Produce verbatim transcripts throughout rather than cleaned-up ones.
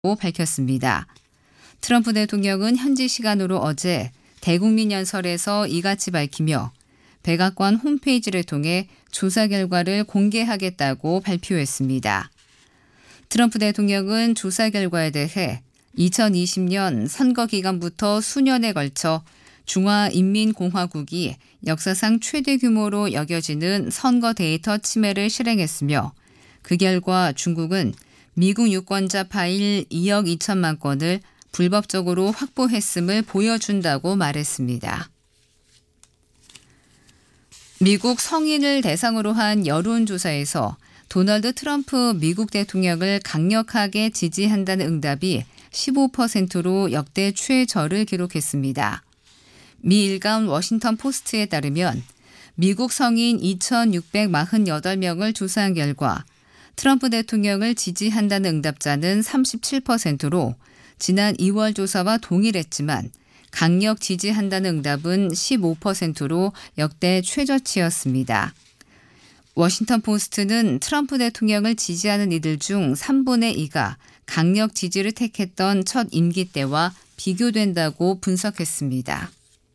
밝혔습니다. 트럼프 대통령은 현지 시간으로 어제 대국민 연설에서 이같이 밝히며 백악관 홈페이지를 통해 조사 결과를 공개하겠다고 발표했습니다. 트럼프 대통령은 조사 결과에 대해 이천이십 년 선거 기간부터 수년에 걸쳐 중화인민공화국이 역사상 최대 규모로 여겨지는 선거 데이터 침해를 실행했으며 그 결과 중국은 미국 유권자 파일 이억 이천만 건을 불법적으로 확보했음을 보여준다고 말했습니다. 미국 성인을 대상으로 한 여론조사에서 도널드 트럼프 미국 대통령을 강력하게 지지한다는 응답이 십오 퍼센트로 역대 최저를 기록했습니다. 미 일간 워싱턴 포스트에 따르면 미국 성인 이천육백사십팔 명을 조사한 결과 트럼프 대통령을 지지한다는 응답자는 삼십칠 퍼센트로 지난 이월 조사와 동일했지만 강력 지지한다는 응답은 십오 퍼센트로 역대 최저치였습니다. 워싱턴 포스트는 트럼프 대통령을 지지하는 이들 중 삼분의 이가 강력 지지를 택했던 첫 임기 때와 비교된다고 분석했습니다.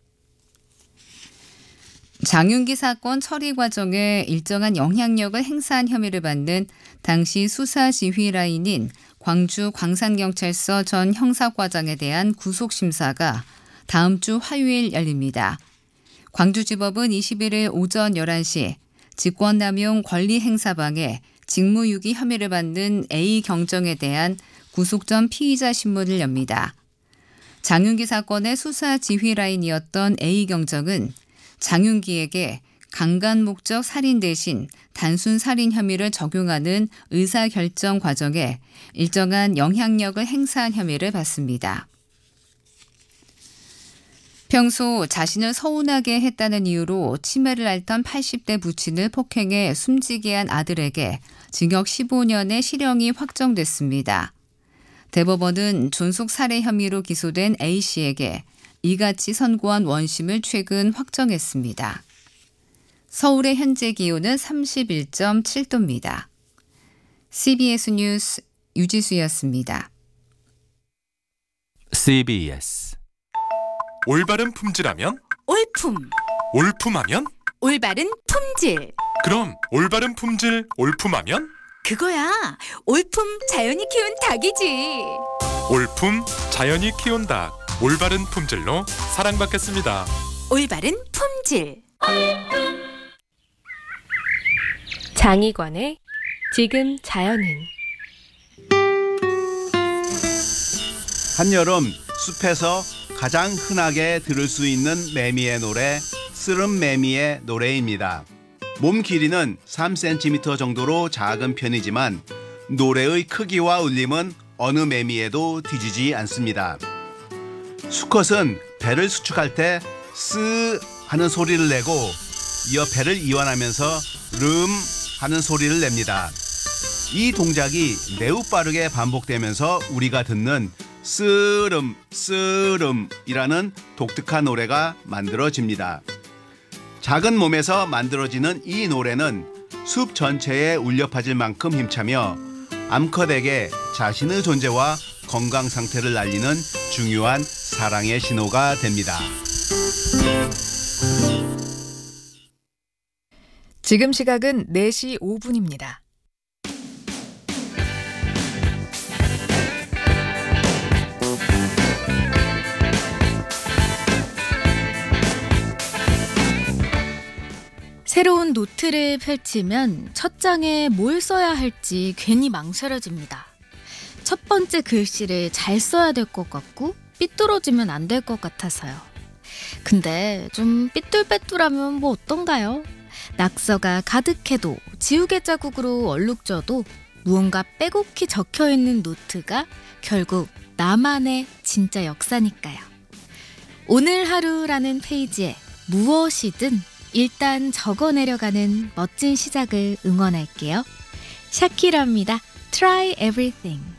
장윤기 사건 처리 과정에 일정한 영향력을 행사한 혐의를 받는 당시 수사지휘라인인 광주 광산경찰서 전 형사과장에 대한 구속심사가 다음 주 화요일 열립니다. 광주지법은 이십일 일 오전 열한 시 직권남용 권리행사방해 직무유기 혐의를 받는 A 경정에 대한 구속 전 피의자 신문을 엽니다. 장윤기 사건의 수사지휘라인이었던 A 경정은 장윤기에게 강간 목적 살인 대신 단순 살인 혐의를 적용하는 의사결정 과정에 일정한 영향력을 행사한 혐의를 받습니다. 평소 자신을 서운하게 했다는 이유로 치매를 앓던 팔십 대 부친을 폭행해 숨지게 한 아들에게 징역 십오 년의 실형이 확정됐습니다. 대법원은 존속 살해 혐의로 기소된 A씨에게 이같이 선고한 원심을 최근 확정했습니다. 서울의 현재 기온은 삼십일 점 칠 도입니다. 씨비에스 뉴스 유지수였습니다. 씨비에스 올바른 품질하면 올품, 올품하면 올바른 품질. 그럼 올바른 품질 올품하면 그거야. 올품 자연이 키운 닭이지. 올품 자연이 키운 닭 올바른 품질로 사랑받겠습니다. 올바른 품질. 장희관의 지금 자연은. 한여름 숲에서 가장 흔하게 들을 수 있는 매미의 노래, 쓰름매미의 노래입니다. 몸 길이는 삼 센티미터 정도로 작은 편이지만 노래의 크기와 울림은 어느 매미에도 뒤지지 않습니다. 수컷은 배를 수축할 때 쓰 하는 소리를 내고 이어 배를 이완하면서 름 하는 소리를 냅니다. 이 동작이 매우 빠르게 반복되면서 우리가 듣는 쓰름 쓰름이라는 독특한 노래가 만들어집니다. 작은 몸에서 만들어지는 이 노래는 숲 전체에 울려 퍼질 만큼 힘차며 암컷에게 자신의 존재와 건강 상태를 알리는 중요한 사랑의 신호가 됩니다. 지금 시각은 네 시 오 분입니다. 새로운 노트를 펼치면 첫 장에 뭘 써야 할지 괜히 망설여집니다. 첫 번째 글씨를 잘 써야 될 것 같고 삐뚤어지면 안 될 것 같아서요. 근데 좀 삐뚤빼뚤하면 뭐 어떤가요? 낙서가 가득해도 지우개 자국으로 얼룩져도 무언가 빼곡히 적혀있는 노트가 결국 나만의 진짜 역사니까요. 오늘 하루라는 페이지에 무엇이든 일단 적어내려가는 멋진 시작을 응원할게요. 샤키라입니다. Try everything.